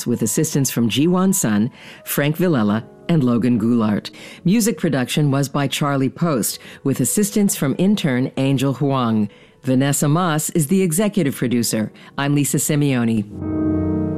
Jazz with assistance from Jiwon Sun, Frank Villela, and Logan Goulart. Music production was by Charlie Post, with assistance from intern Angel Huang. Vanessa Moss is the executive producer. I'm Lisa Simeone.